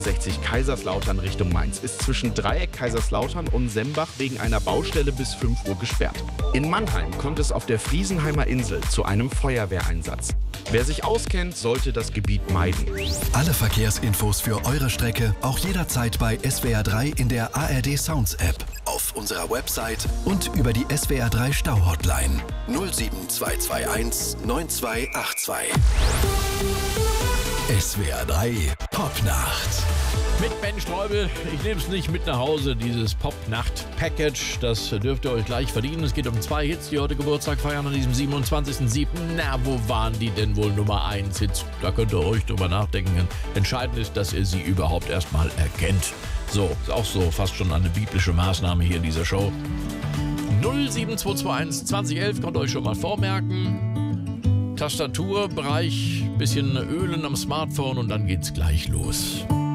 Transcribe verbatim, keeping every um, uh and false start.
sechzig Kaiserslautern Richtung Mainz ist zwischen Dreieck Kaiserslautern und Sembach wegen einer Baustelle bis fünf Uhr gesperrt. In Mannheim kommt es auf der Friesenheimer Insel zu einem Feuerwehreinsatz. Wer sich auskennt, sollte das Gebiet meiden. Alle Verkehrsinfos für eure Strecke auch jederzeit bei S W R drei in der A R D Sounds App, auf unserer Website und über die S W R drei Stau-Hotline null sieben zwei zwei eins neun zwei acht zwei. S W R drei Popnacht. Mit Ben Streubel. Ich nehme es nicht mit nach Hause, dieses Popnacht-Package. Das dürft ihr euch gleich verdienen. Es geht um zwei Hits, die heute Geburtstag feiern an diesem siebenundzwanzigsten siebten Na, wo waren die denn wohl Nummer eins Hits? Da könnt ihr ruhig drüber nachdenken. Entscheidend ist, dass ihr sie überhaupt erstmal erkennt. So, ist auch so fast schon eine biblische Maßnahme hier in dieser Show. null sieben zwei zwei eins zwanzig elf könnt ihr euch schon mal vormerken. Tastaturbereich, bisschen ölen am Smartphone und dann geht's gleich los.